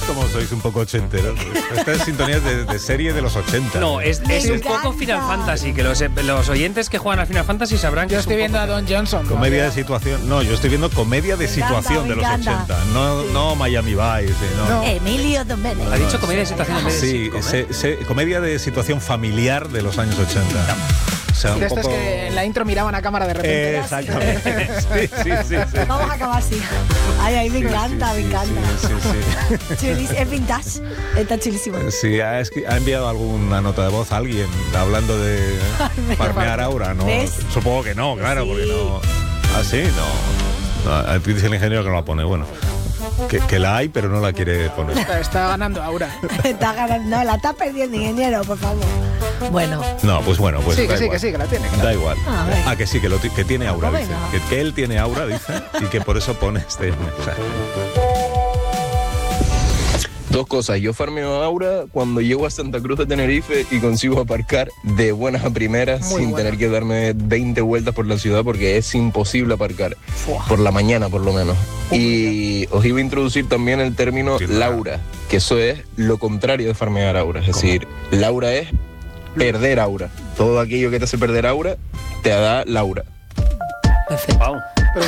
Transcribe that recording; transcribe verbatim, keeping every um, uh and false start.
como sois un poco ochenteros? Esta es sintonía de, de serie de los ochenta. No, es, es un poco Final Fantasy, que los, los oyentes que juegan al Final Fantasy sabrán que Yo es un estoy viendo poco... a Don Johnson. Comedia ¿no? de situación. No, yo estoy viendo comedia de Me encanta, situación me de los encanta. ochenta. No, Sí. no Miami Vice. No. No. Emilio Domenech. Ha dicho comedia de situación en vez de Sí, sitcom, ¿eh? se- se- comedia de situación familiar de los años ochenta. O sea, un De estos poco... que en la intro miraban a cámara de repente. Eh, exactamente. Sí, sí, sí, sí. Vamos a acabar así. Ay, ay, me encanta, Sí, me sí, encanta. Sí, sí, sí. Chulis- es vintage. Está chulísimo. Sí, ha, escri- ha enviado alguna nota de voz a alguien hablando de farmear aura, ¿no? ¿Ves? Supongo que no, claro, Sí. porque no... ¿Ah, sí? No. no dice el ingeniero que no la pone, bueno. Que, que la hay, pero no la quiere poner. Está, está ganando Aura. Está ganando. No, la está perdiendo, ingeniero, por favor. Bueno, No, pues bueno, pues sí, da que sí, igual. que sí, que la tiene. Da igual. Ah, venga. Ah, que sí, que, lo ti- que tiene aura, Pues dice. venga. Que, que él tiene aura, dice, y que por eso pone este mensaje. Dos cosas, yo farmeo Aura cuando llego a Santa Cruz de Tenerife y consigo aparcar de buenas a primeras Muy sin bueno. tener que darme veinte vueltas por la ciudad porque es imposible aparcar, por la mañana por lo menos. Y os iba a introducir también el término Sí, Laura, que eso es lo contrario de farmear Aura, es decir, Laura es perder Aura. Todo aquello que te hace perder Aura, te da Laura. perfecto. Wow.